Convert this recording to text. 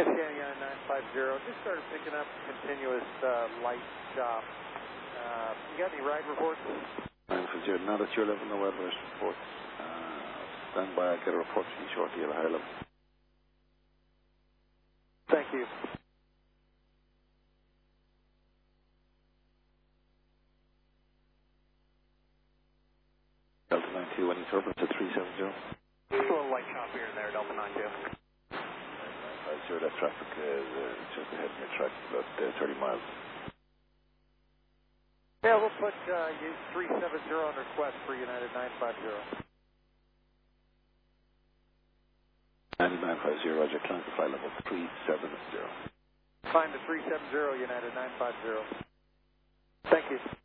Shanghai 950, just started picking up continuous light shop. You got any ride reports? 950, now that you're level, no weather reports. Stand by, I'll get a report to you shortly at a higher level. Thank you. Delta 92, any turbulence at 370? Just a little light shop here and there, Delta 92. 950, that traffic is just ahead of your track, about 30 miles. Yeah, we'll put use 370 on request for United 950. 950, Roger, climb to flight level 370. Climb to 370, United 950. Thank you.